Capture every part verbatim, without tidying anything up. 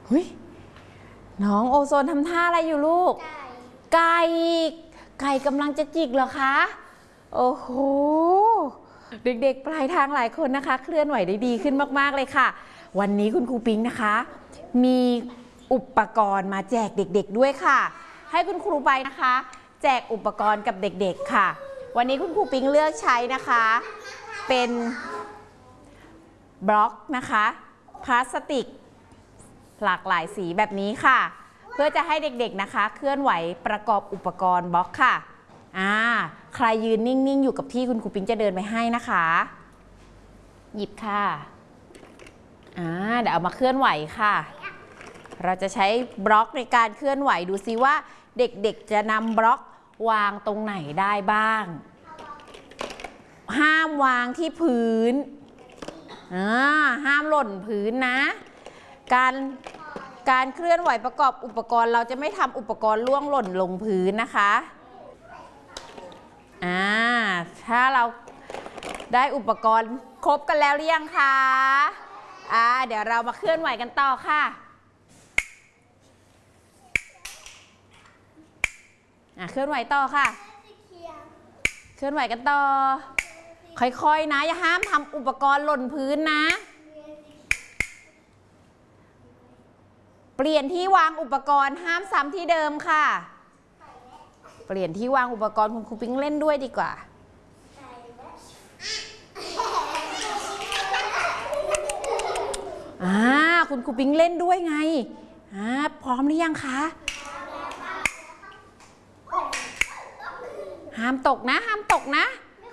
หุยน้องโอโซนทำท่าอะไรอยู่ลูกไก่ไก่กำลังจะจิกเหรอคะโอ้โหเด็กๆปลายทางหลายคนนะคะเคลื่อนไหวได้ดีขึ้นมากๆเลยค่ะวันนี้คุณครูปิ๊งนะคะมีอุปกรณ์มาแจกเด็กๆด้วยค่ะให้คุณครูไปนะคะแจกอุปกรณ์กับเด็กๆค่ะวันนี้คุณครูปิ๊งเลือกใช้นะคะเป็นบล็อกนะคะพลาสติกหลากหลายสีแบบนี้ค่ะเพื่อจะให้เด็กๆนะคะเคลื่อนไหวประกอบอุปกรณ์บล็อกค่ะอ่าใครยืนนิ่งๆอยู่กับที่คุณครูปิ๊งจะเดินไปให้นะคะหยิบค่ะอ่าเดี๋ยวเอามาเคลื่อนไหวค่ะเราจะใช้บล็อกในการเคลื่อนไหวดูซิว่าเด็กๆจะนำบล็อกวางตรงไหนได้บ้างห้ามวางที่พื้นอ่าห้ามหล่นพื้นนะการการเคลื่อนไหวประกอบอุปกรณ์เราจะไม่ทำอุปกรณ์ล่วงหล่นลงพื้นนะคะอ่าถ้าเราได้อุปกรณ์ครบกันแล้วหรือยังคะอ่าเดี๋ยวเรามาเคลื่อนไหวกันต่อค่ะอ่าเคลื่อนไหวต่อค่ะเคลื่อนไหวกันต่อค่อยๆนะอย่าห้ามทำอุปกรณ์หล่นพื้นนะเปลี่ยนที่วางอุปกรณ์ห้ามซ้ำที่เดิมค่ะเปลี่ยนที่วางอุปกรณ์คุณครูปิ๊งเล่นด้วยดีกว่าอ่าคุณครูปิ๊งเล่นด้วยไงอ่าพร้อมหรือยังคะห้ามตกนะห้ามตกนะ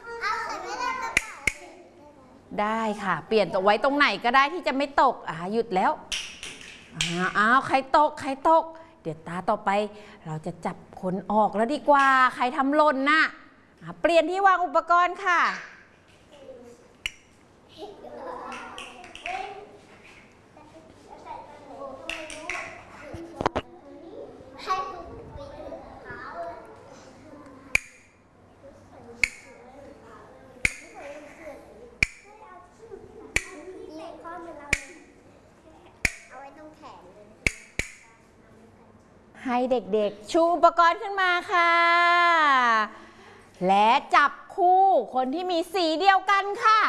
ได้ค่ะเปลี่ยนตัวไว้ตรงไหนก็ได้ที่จะไม่ตกอ่าหยุดแล้วอ้าวใครตกใครตกเดี๋ยวตาต่อไปเราจะจับคนออกแล้วดีกว่าใครทำหล่นน่ะเปลี่ยนที่วางอุปกรณ์ค่ะให้เด็กๆชูอุปกรณ์ขึ้นมาค่ะและจับคู่คนที่มีสีเดียวกันค่ะ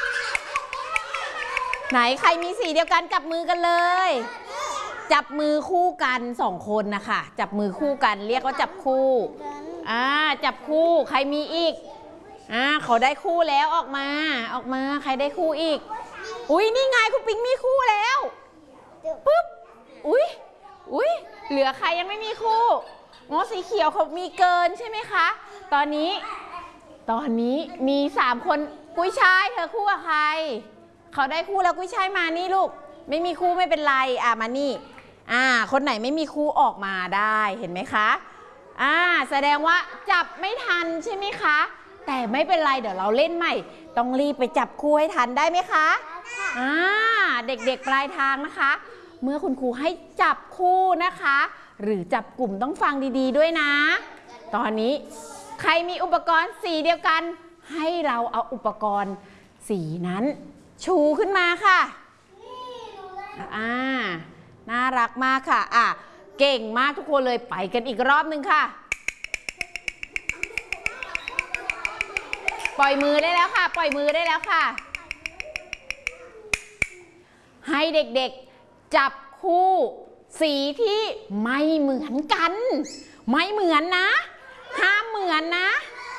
ไหนใครมีสีเดียวกันจับมือกันเลยจับมือคู่กันสองคนนะคะจับมือคู่กันเรียกว่าจับคู่อ่าจับคู่ใครมีอีกอ่าเขาได้คู่แล้วออกมาออกมาใครได้คู่อีกอุ้ยนี่ไงคุณปิ๊งมีคู่แล้วปุ๊บอุ้ยอุ้ยเหลือใครยังไม่มีคู่ง้อสีเขียวเขามีเกินใช่ไหมคะตอนนี้ตอนนี้มีสามคนกุ้ยช่ายเธอคู่กับใครเขาได้คู่แล้วกุ้ยช่ายมานี่ลูกไม่มีคู่ไม่เป็นไรอ่ะมานี่อ่าคนไหนไม่มีคู่ออกมาได้เห็นไหมคะอ่าแสดงว่าจับไม่ทันใช่ไหมคะแต่ไม่เป็นไรเดี๋ยวเราเล่นใหม่ต้องรีบไปจับคู่ให้ทันได้ไหมคะอ่าเด็กๆปลายทางนะคะเมื่อคุณครูให้จับคู่นะคะหรือจับกลุ่มต้องฟังดีๆด้วยนะตอนนี้ใครมีอุปกรณ์สีเดียวกันให้เราเอาอุปกรณ์สีนั้นชูขึ้นมาค่ะอ่าน่ารักมากค่ะอ่ะเก่งมากทุกคนเลยไปกันอีกรอบนึงค่ะปล่อยมือได้แล้วค่ะปล่อยมือได้แล้วค่ะให้เด็กๆจับคู่สีที่ไม่เหมือนกันไม่เหมือนนะห้ามเหมือนนะ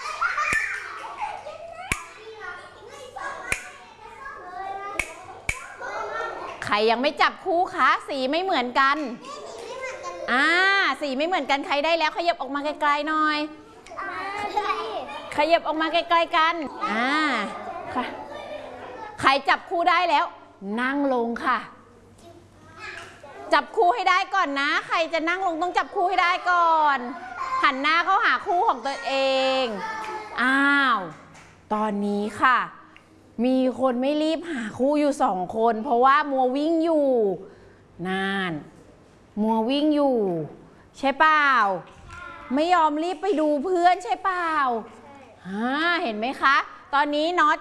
ใครยังไม่จับคู่คะสีไม่เหมือนกันอ่าสีไม่เหมือนกันใครได้แล้วขยับออกมาไกลๆหน่อยขยับออกมาไกลๆกันอ่าใครจับคู่ได้แล้วนั่งลงค่ะจับคู่ให้ได้ก่อนนะใครจะนั่งลงต้องจับคู่ให้ได้ก่อนหันหน้าเข้าหาคู่ของตัวเองอ้าวตอนนี้ค่ะมีคนไม่รีบหาคู่อยู่สองคนเพราะว่ามัววิ่งอยู่นานมัววิ่งอยู่ใช่เปล่าไม่ยอมรีบไปดูเพื่อนใช่เปล่าอ่าเห็นไหมคะตอนนี้น็อต